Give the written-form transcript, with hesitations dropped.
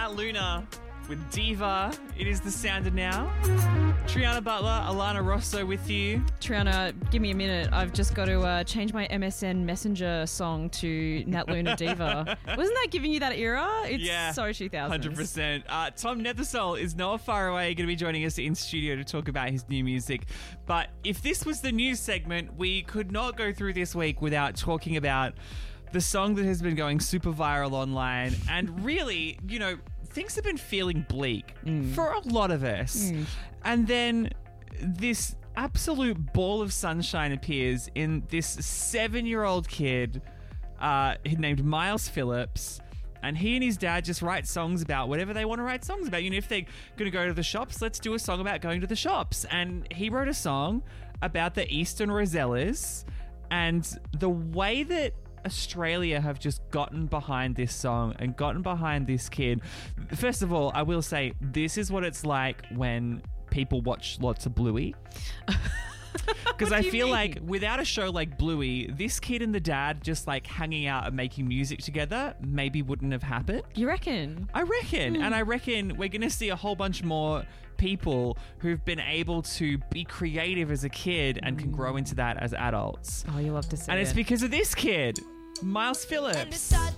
Nat Luna with Diva. It is the Sounder now. Triana Butler, Alana Rosso with you. Triana, give me a minute. I've just got to change my MSN Messenger song to Nat Luna Diva. Wasn't that giving you that era? It's so 2000s. 100%. Tom Nethersole is not far away, going to be joining us in studio to talk about his new music. But if this was the news segment, we could not go through this week without talking about the song that has been going super viral online. And really, you know, things have been feeling bleak for a lot of us. And then this absolute ball of sunshine appears in this 7-year-old kid named Miles Phillips. And he and his dad just write songs about whatever they want to write songs about. You know, if they're going to go to the shops, let's do a song about going to the shops. And he wrote a song about the Eastern Rosellas and the way that Australia have just gotten behind this song and gotten behind this kid. First of all, I will say this is what it's like when people watch lots of Bluey. Because I feel like without a show like Bluey, this kid and the dad just like hanging out and making music together maybe wouldn't have happened. You reckon? I reckon. And I reckon we're going to see a whole bunch more people who've been able to be creative as a kid and can grow into that as adults. Oh, you love to see it. And it's because of this kid, Miles Phillips. And it starts